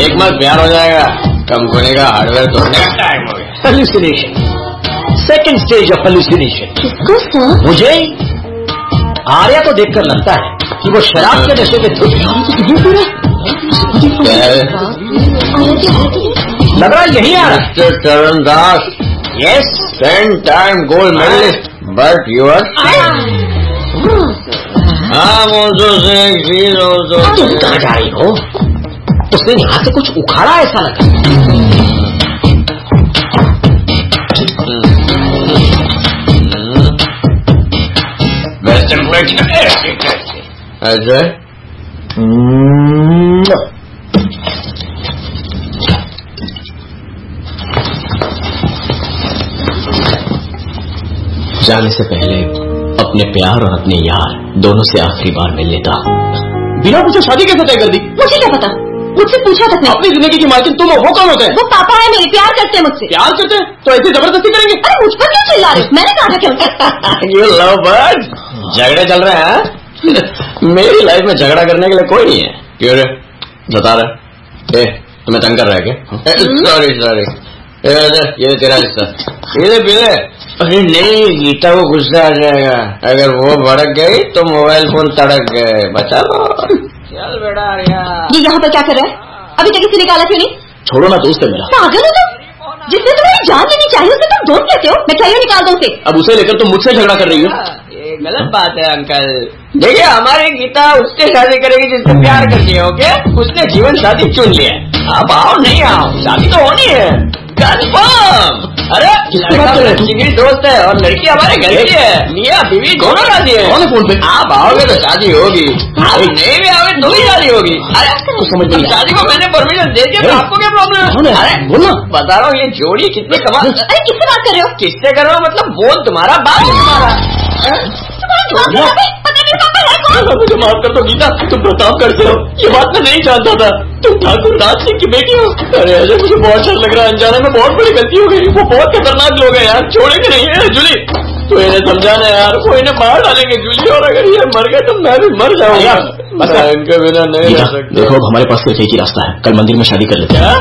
एक मास प्यार हो जाएगा, कंपनी का हार्डवेयर तोड़ने का टाइम हो गया। Hallucination, second stage of hallucination. किसको सर? मुझे आर्या को देखकर लगता है कि वो शराब के नशे में धुत लग रहा यही आ रहा है। मिस्टर चरण दास, yes, 10 time gold medallist, but you are तुम कहाँ जा रही हो? उसने यहाँ से कुछ उखाड़ा ऐसा लगा। ऐसे जाने से पहले अपने प्यार और अपने यार दोनों से आखिरी बार मिल लेता हूँ। बिना पूछे शादी कैसे तय कर दी? मुझे क्या पता, मुझसे पूछा तक नहीं। अपनी जिंदगी की मालकिन तुम हो, वो कौन होता है? वो पापा है मेरे, प्यार करते हैं मुझसे। प्यार करते हैं तो ऐसे जबरदस्ती करेंगे? अरे मुझ पर क्यों चिल्ला रहे? मैंने कहा था क्यों? यू लव बर्ड, झगड़े चल रहे हैं। मेरी लाइफ में झगड़ा करने के लिए कोई नहीं है। क्यों रे, बता रहे तुम्हें तंग कर रहा है क्या? सॉरी, ये तेरा हिस्सा, ये पीले। अरे नहीं, गीता को गुस्सा आ जाएगा, अगर वो भड़क गई तो मोबाइल फोन तड़क गए। बचा लो, चल बेटा। ये यहाँ पर क्या कर रहा है? अभी तक इसे निकाला क्यों नहीं? छोड़ो ना, दोस्त है मेरा। पागल हो तुम? जिसने तुम्हारी जान लेनी चाहिए उसे तुम दोस्त कहते हो? मैं क्या निकाल दूं उसे? अब उसे लेकर तुम मुझसे झगड़ा कर रही हो? ये गलत बात है अंकल। देखिए, हमारी गीता उससे शादी करेगी जिससे प्यार करती है। ओके, उसने जीवन साथी चुन लिया। आप आओ नहीं आओ, शादी तो होनी है, कंफर्म। अरे जिगरी दोस्त है और लड़की हमारे घर की है, मियां बीवी दोनों राजी है। कौन है फोन पे? आप आओगे तो शादी होगी, आप नहीं भी आओगे तो भी शादी होगी। अरे तो समझ में नहीं आया। शादी को मैंने परमिशन दे दिया, तो आपको क्या प्रॉब्लम है? अरे बोलना, बता रहा हूँ, ये जोड़ी कितने कमाल। अरे किससे बात कर रहे हो? किससे कर रहा हूँ मतलब? बोल तुम्हारा, बात तुम्हारा। मुझे माफ कर दो गीता, तुम प्रतापगढ़ से हो, ये बात मैं नहीं जानता था। तुम ठाकुर दास सिंह की बेटी हो। अरे अजय, मुझे बहुत डर लग रहा है, अनजाने में बहुत बड़ी गलती हो गई। वो बहुत खतरनाक लोग हैं यार, छोड़ेंगे नहीं है। जूली, तो इन्हें समझाना यार, वो इन्हें मार डालेंगे जूली, और अगर ये मर गए तो मैं भी मर जाऊंगा। इनके बिना नहीं रह सकता। देखो, हमारे पास सिर्फ एक ही रास्ता है, कल मंदिर में शादी कर लेते हैं।